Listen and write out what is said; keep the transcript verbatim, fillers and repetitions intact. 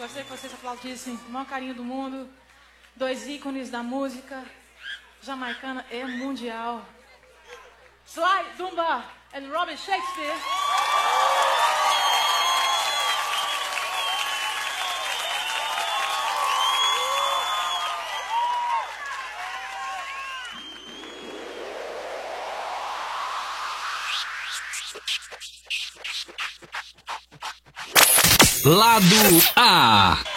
Gostaria que vocês aplaudissem com o maior carinho do mundo. Dois ícones da música jamaicana e mundial. Sly Dunbar e Robin Shakespeare. Lado A.